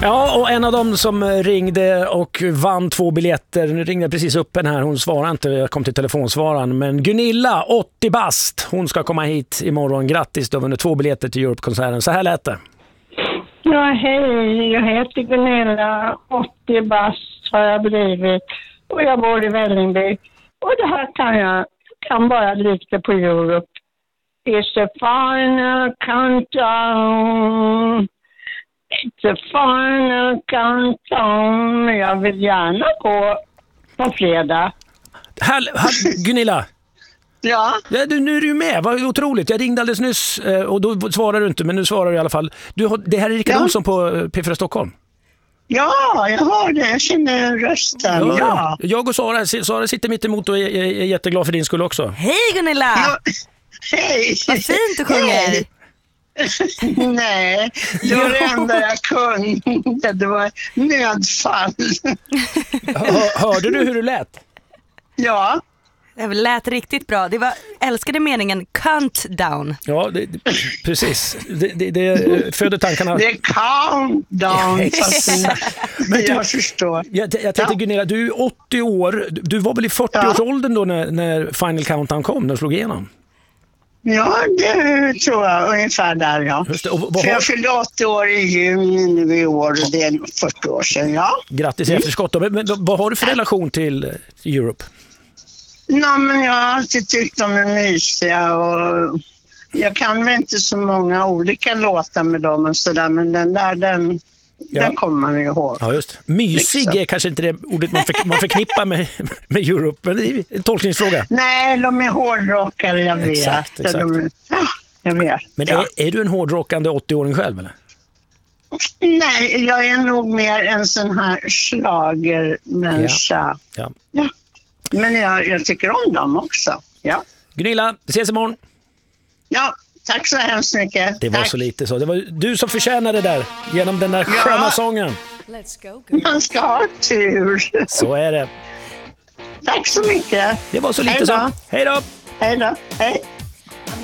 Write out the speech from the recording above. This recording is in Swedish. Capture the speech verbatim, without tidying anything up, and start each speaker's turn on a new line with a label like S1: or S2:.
S1: Ja, och en av dem som ringde och vann två biljetter, nu ringde precis upp en här, hon svarade inte, jag kom till telefonsvararen, men Gunilla, åttio bast, hon ska komma hit imorgon. Grattis, du har vunnit två biljetter till Europe-konserten. Så här lät det.
S2: Ja, hej, jag heter Gunilla, åttio bast har jag blivit och jag bor i Vällingby. Och det här kan jag kan bara lite på Europe. It's a final countdown. It's a final countdown. Jag vill gärna gå på fredag.
S1: Här, här, Gunilla.
S2: Ja.
S1: Ja, du, nu är du med, vad otroligt. Jag ringde alldeles nyss och då svarade du inte, men nu svarar du i alla fall. Du har, det här är Rickard ja. Olsson på P fyra Stockholm.
S2: Ja, jag har det. Jag känner rösten. Ja. Ja.
S1: Jag och Sara, Sara sitter mitt emot och är, är, är jätteglad för din skull också.
S3: Hej Gunilla! Ja.
S2: Hej!
S3: Vad fint du sjunger. Hej.
S2: Nej, det var det enda jag kunde. Det var nödfall.
S1: Hör, hörde du hur du lät?
S2: Ja.
S3: Det lät riktigt bra. Det var älskade meningen countdown.
S1: Ja, det, det, precis. Det, det, det föder tankarna.
S2: Det är countdown. Men du, jag förstår.
S1: Jag, jag tänkte ja. Gunilla, du är åttio år. Du var väl i fyrtio-årsåldern då när, när Final Countdown kom, när du slog igenom?
S2: Ja, det tror jag. Ungefär där, ja.
S1: Just det. Och vad
S2: För jag fyllde åttio år i juni nu i år och det är fyrtio år sedan, ja.
S1: Grattis i mm. efterskott. Men, men vad har du för relation till Europe?
S2: Nej, men jag har alltid tyckt de är mysiga och jag kan väl inte så många olika låtar med dem och sådär, men den där, den, ja. den kommer man ihåg.
S1: Ja, just. Mysig liksom. Är kanske inte det ordet man, för, man förknippar med, med Europe, men det är en tolkningsfråga.
S2: Nej, de är hårdrockare, jag vet.
S1: Exakt, exakt.
S2: De, ja, jag vet.
S1: Men
S2: ja.
S1: är, är du en hårdrockande åttio-åring själv, eller?
S2: Nej, jag är nog mer en sån här schlagermänniska.
S1: Ja.
S2: Ja. ja. Men jag, jag tycker om dem också. Ja.
S1: Gunilla, vi ses imorgon.
S2: Ja, tack så hemskt mycket.
S1: Det var
S2: tack.
S1: Så lite så. Det var du som förtjänade det där genom den där ja. Sköna sången.
S3: Let's go, go.
S2: Man ska ha tur.
S1: Så är det.
S2: Tack så mycket.
S1: Det var så lite så. Hej då.
S2: Hej då. Hej.